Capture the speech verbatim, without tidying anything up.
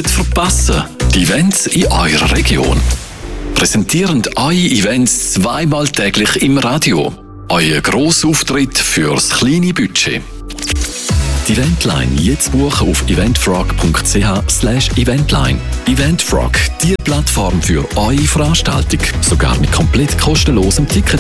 nicht verpassen. Die Events in eurer Region. Präsentieren eure Events zweimal täglich im Radio. Euer Grossauftritt fürs kleine Budget. Die Eventline jetzt buchen auf eventfrog punkt c h slash eventline. Eventfrog, die Plattform für eure Veranstaltung. Sogar mit komplett kostenlosem Ticket